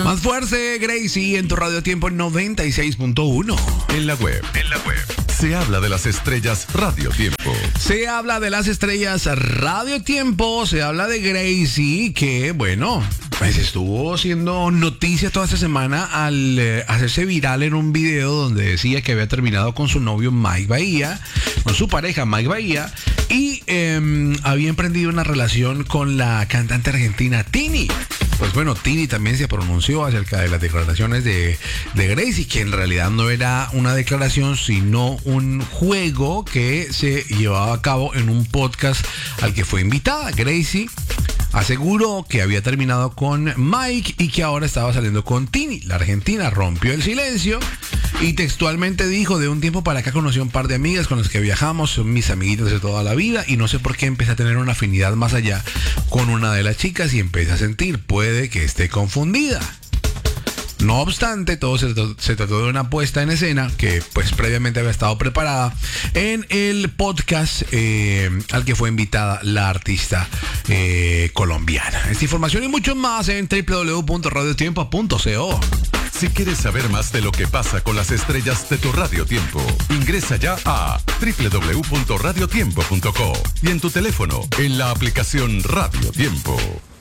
Más fuerte, Gracie, en tu Radio Tiempo 96.1. En la web. Se habla de las estrellas Radio Tiempo. Se habla de las estrellas Radio Tiempo. Se habla de Gracie, que bueno, pues estuvo siendo noticia toda esta semana al hacerse viral en un video donde decía que había terminado con su novio Mike Bahía, con su pareja Mike Bahía, y había emprendido una relación con la cantante argentina Tini. Pues bueno, Tini también se pronunció acerca de las declaraciones de Gracie, que en realidad no era una declaración, sino un juego que se llevaba a cabo en un podcast al que fue invitada. Gracie aseguró que había terminado con Mike y que ahora estaba saliendo con Tini. La argentina rompió el silencio y textualmente dijo: de un tiempo para acá conocí a un par de amigas con las que viajamos, son mis amiguitas de toda la vida, y no sé por qué empecé a tener una afinidad más allá con una de las chicas y empecé a sentir, puede que esté confundida. No obstante, todo se trató de una puesta en escena que pues previamente había estado preparada en el podcast al que fue invitada la artista colombiana. Esta información y mucho más en www.radiotiempo.co. Si quieres saber más de lo que pasa con las estrellas de tu Radio Tiempo, ingresa ya a www.radiotiempo.co y en tu teléfono, en la aplicación Radio Tiempo.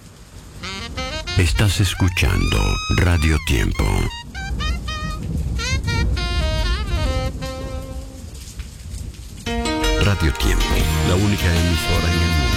Estás escuchando Radio Tiempo. Radio Tiempo, la única emisora en el mundo